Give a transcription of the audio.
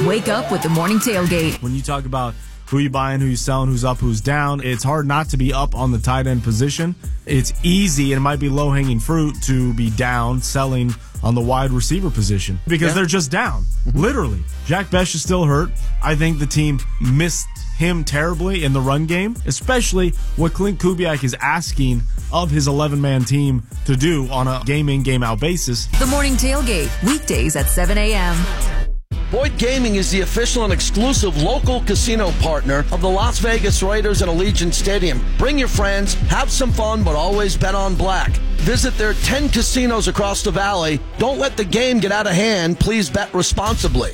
Wake up with the Morning Tailgate. When you talk about who you buying, who you selling, who's up, who's down, it's hard not to be up on the tight end position. It's easy, and it might be low-hanging fruit to be down selling on the wide receiver position because they're just down, literally. Jack Bech is still hurt. I think the team missed him terribly in the run game, especially what Clint Kubiak is asking of his 11-man team to do on a game-in, game-out basis. The Morning Tailgate, weekdays at 7 a.m. Boyd Gaming is the official and exclusive local casino partner of the Las Vegas Raiders and Allegiant Stadium. Bring your friends, have some fun, but always bet on black. Visit their 10 casinos across the valley. Don't let the game get out of hand. Please bet responsibly.